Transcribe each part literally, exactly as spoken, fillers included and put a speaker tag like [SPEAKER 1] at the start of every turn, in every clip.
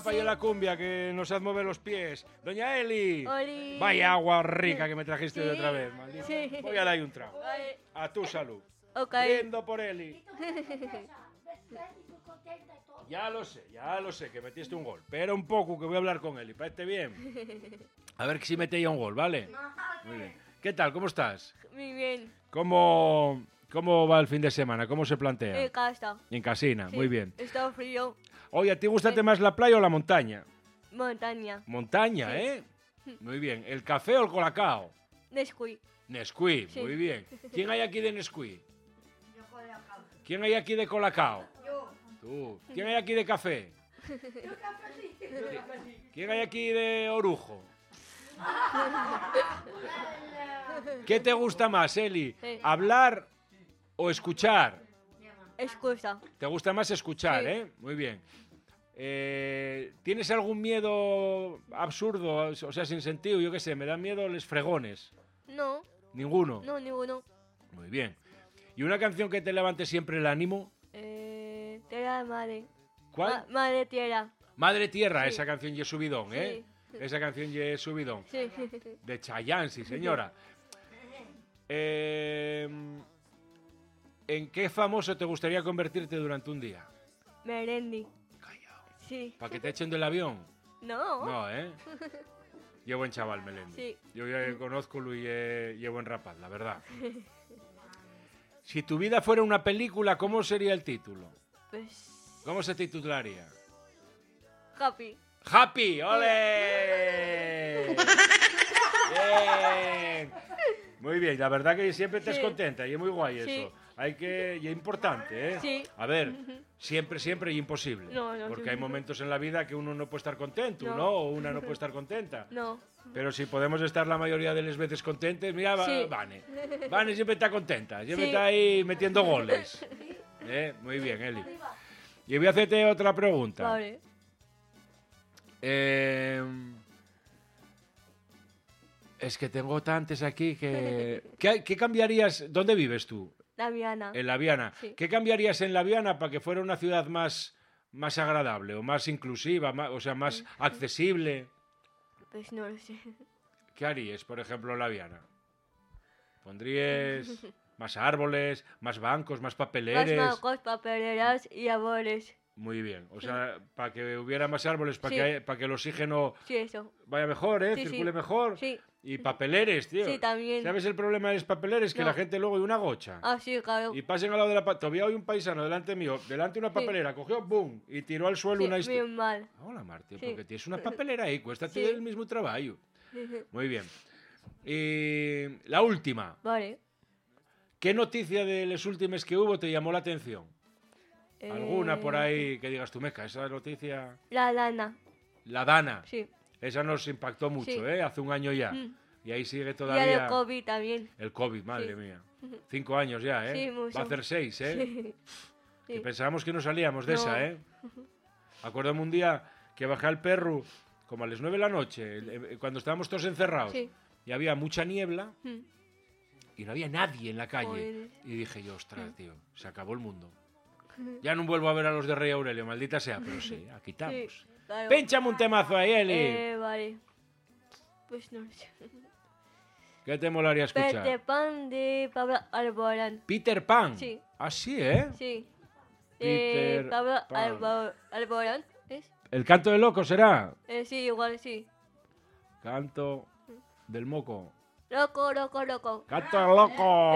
[SPEAKER 1] Falla la cumbia que nos hace mover los pies. Doña Eli.
[SPEAKER 2] Oli.
[SPEAKER 1] Vaya agua rica que me trajiste
[SPEAKER 2] Sí.
[SPEAKER 1] de otra vez, maldita.
[SPEAKER 2] Sí.
[SPEAKER 1] Voy a darle un trago.
[SPEAKER 2] Vale.
[SPEAKER 1] A tu salud.
[SPEAKER 2] Ok.
[SPEAKER 1] Brindo por Eli. Ya lo sé, ya lo sé, que metiste un gol. Pero un poco, que voy a hablar con Eli. ¿Parece bien? A ver si mete ya un gol, ¿vale? Muy bien. ¿Qué tal? ¿Cómo estás?
[SPEAKER 2] Muy bien.
[SPEAKER 1] ¿Cómo, cómo va el fin de semana? ¿Cómo se plantea?
[SPEAKER 2] En casa.
[SPEAKER 1] En casina,
[SPEAKER 2] Sí.
[SPEAKER 1] muy bien.
[SPEAKER 2] Está frío.
[SPEAKER 1] Oye, ¿a ti gustate más la playa o la montaña?
[SPEAKER 2] Montaña.
[SPEAKER 1] Montaña,
[SPEAKER 2] Sí.
[SPEAKER 1] ¿eh? Muy bien. ¿El café o el colacao?
[SPEAKER 2] Nesquik.
[SPEAKER 1] Nesquik,
[SPEAKER 2] Sí.
[SPEAKER 1] muy bien. ¿Quién hay aquí de Nesquik? ¿Quién hay aquí de colacao? Tú. ¿Quién hay aquí de café? ¿Quién hay aquí de orujo? ¿Qué te gusta más, Eli?
[SPEAKER 2] Sí.
[SPEAKER 1] ¿Hablar o escuchar?
[SPEAKER 2] Excusa.
[SPEAKER 1] ¿Te gusta más escuchar,
[SPEAKER 2] Sí.
[SPEAKER 1] eh? Muy bien. Eh, ¿Tienes algún miedo absurdo, o sea, sin sentido? Yo qué sé, me dan miedo los fregones.
[SPEAKER 2] No.
[SPEAKER 1] ¿Ninguno?
[SPEAKER 2] No, ninguno.
[SPEAKER 1] Muy bien. ¿Y una canción que te levante siempre el ánimo?
[SPEAKER 2] Eh, tierra de madre.
[SPEAKER 1] ¿Cuál?
[SPEAKER 2] Ma- madre tierra.
[SPEAKER 1] Madre Tierra,
[SPEAKER 2] Sí.
[SPEAKER 1] esa canción y subidón, ¿eh? Esa canción y subidón.
[SPEAKER 2] Sí.
[SPEAKER 1] De Chayanne, sí, señora. Eh, ¿En qué famoso te gustaría convertirte durante un día?
[SPEAKER 2] Merendi.
[SPEAKER 1] Callao.
[SPEAKER 2] Sí.
[SPEAKER 1] ¿Para que te echen del avión?
[SPEAKER 2] No.
[SPEAKER 1] No, ¿eh? Llevo buen chaval, Melendi.
[SPEAKER 2] Sí.
[SPEAKER 1] Yo ya conozco y llevo en rapaz, la verdad. Si tu vida fuera una película, ¿cómo sería el título?
[SPEAKER 2] Pues.
[SPEAKER 1] ¿Cómo se titularía?
[SPEAKER 2] Happy.
[SPEAKER 1] ¡Happy! ¡Ole! Bien. Muy bien, la verdad que siempre estás
[SPEAKER 2] Sí.
[SPEAKER 1] contenta y es muy guay eso.
[SPEAKER 2] Sí.
[SPEAKER 1] Hay que, y es importante, ¿eh?
[SPEAKER 2] Sí.
[SPEAKER 1] A ver, siempre, siempre y imposible.
[SPEAKER 2] No, no,
[SPEAKER 1] porque
[SPEAKER 2] sí.
[SPEAKER 1] hay momentos en la vida que uno no puede estar contento, ¿no?
[SPEAKER 2] No.
[SPEAKER 1] O una no puede estar contenta.
[SPEAKER 2] No.
[SPEAKER 1] Pero si podemos estar la mayoría de las veces contentes, mira, va-
[SPEAKER 2] Sí.
[SPEAKER 1] Vane. Vane siempre está contenta, siempre
[SPEAKER 2] Sí.
[SPEAKER 1] está ahí metiendo goles. ¿Eh? Muy bien, Eli. Y voy a hacerte otra pregunta.
[SPEAKER 2] Vale.
[SPEAKER 1] Eh, es que tengo tantas aquí que... ¿Qué, qué cambiarías? ¿Dónde vives tú?
[SPEAKER 2] La Viana.
[SPEAKER 1] En La Viana.
[SPEAKER 2] Sí.
[SPEAKER 1] ¿Qué cambiarías en La Viana para que fuera una ciudad más, más agradable o más inclusiva, más- o sea, más accesible?
[SPEAKER 2] Pues no lo sé.
[SPEAKER 1] ¿Qué harías, por ejemplo, en La Viana? ¿Pondrías más árboles, más bancos, más
[SPEAKER 2] Más
[SPEAKER 1] papeleres?
[SPEAKER 2] marcos, papeleras y árboles.
[SPEAKER 1] Muy bien. O sea, para que hubiera más árboles, para
[SPEAKER 2] Sí.
[SPEAKER 1] que, hay- para que el oxígeno
[SPEAKER 2] Sí, eso.
[SPEAKER 1] vaya mejor, ¿eh?
[SPEAKER 2] Sí, sí.
[SPEAKER 1] Circule mejor.
[SPEAKER 2] Sí.
[SPEAKER 1] Y papeleres, tío.
[SPEAKER 2] Sí, también.
[SPEAKER 1] ¿Sabes el problema de los papeleres? Que
[SPEAKER 2] No.
[SPEAKER 1] la gente luego de una gocha.
[SPEAKER 2] Ah, sí, claro.
[SPEAKER 1] Y pasen al lado de la... pa- Todavía hay un paisano delante mío, delante de una papelera, cogió, ¡boom! Y tiró al suelo
[SPEAKER 2] Sí,
[SPEAKER 1] una... histo-
[SPEAKER 2] bien mal.
[SPEAKER 1] Hola, Martín,
[SPEAKER 2] Sí.
[SPEAKER 1] porque tienes una papelera ahí, cuesta
[SPEAKER 2] Sí.
[SPEAKER 1] el mismo trabajo. Muy bien. Y la última.
[SPEAKER 2] Vale.
[SPEAKER 1] ¿Qué noticia de las últimas que hubo te llamó la atención? ¿Alguna por
[SPEAKER 2] Eh,
[SPEAKER 1] ahí que digas tú, meca, esa noticia?
[SPEAKER 2] La lana.
[SPEAKER 1] La Dana.
[SPEAKER 2] Sí.
[SPEAKER 1] Esa nos impactó mucho,
[SPEAKER 2] Sí.
[SPEAKER 1] ¿eh? Hace un año ya.
[SPEAKER 2] Mm.
[SPEAKER 1] Y ahí sigue
[SPEAKER 2] Y el
[SPEAKER 1] todavía...
[SPEAKER 2] COVID también.
[SPEAKER 1] El COVID, madre
[SPEAKER 2] Sí.
[SPEAKER 1] mía. Cinco años ya, ¿eh?
[SPEAKER 2] Sí, mucho.
[SPEAKER 1] Va a hacer seis, ¿eh?
[SPEAKER 2] Sí.
[SPEAKER 1] Que
[SPEAKER 2] Sí.
[SPEAKER 1] pensábamos que no salíamos de
[SPEAKER 2] No.
[SPEAKER 1] esa, ¿eh? Acuérdame un día que bajé al perro como a las nueve de la noche, eh, cuando estábamos todos encerrados,
[SPEAKER 2] Sí.
[SPEAKER 1] y había mucha niebla
[SPEAKER 2] Mm.
[SPEAKER 1] y no había nadie en la calle.
[SPEAKER 2] Joder.
[SPEAKER 1] Y dije yo, ostras, tío, se acabó el mundo. Ya no vuelvo a ver a los de Rey Aurelio, maldita sea, pero sí, aquí estamos.
[SPEAKER 2] Sí, claro.
[SPEAKER 1] Pénchame un temazo ahí, Eli.
[SPEAKER 2] Eh, vale. Pues no lo sé.
[SPEAKER 1] ¿Qué te molaría escuchar?
[SPEAKER 2] Peter Pan de Pablo Alborán.
[SPEAKER 1] Peter Pan.
[SPEAKER 2] Sí.
[SPEAKER 1] Ah, sí, ¿eh?
[SPEAKER 2] Sí.
[SPEAKER 1] Peter
[SPEAKER 2] Eh, Pablo
[SPEAKER 1] Pan.
[SPEAKER 2] Albo- Alborán. ¿Es?
[SPEAKER 1] ¿El canto de loco será?
[SPEAKER 2] Eh, sí, igual sí.
[SPEAKER 1] Canto del moco.
[SPEAKER 2] Loco, loco, loco.
[SPEAKER 1] ¡Canto del loco!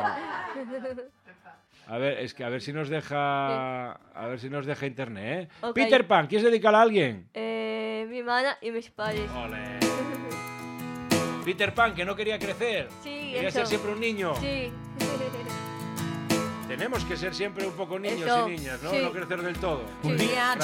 [SPEAKER 1] A ver, es que a ver si nos deja. A ver si nos deja internet, ¿eh?
[SPEAKER 2] Ok.
[SPEAKER 1] Peter Pan, ¿quieres dedicarla a alguien?
[SPEAKER 2] Eh, mi hermana y mis padres.
[SPEAKER 1] Ole. Peter Pan, que no quería crecer.
[SPEAKER 2] Sí,
[SPEAKER 1] Quería
[SPEAKER 2] eso.
[SPEAKER 1] ser siempre un niño.
[SPEAKER 2] Sí.
[SPEAKER 1] Tenemos que ser siempre un poco niños
[SPEAKER 2] Eso,
[SPEAKER 1] y niñas, ¿no?
[SPEAKER 2] sí.
[SPEAKER 1] No crecer del todo.
[SPEAKER 2] Sí.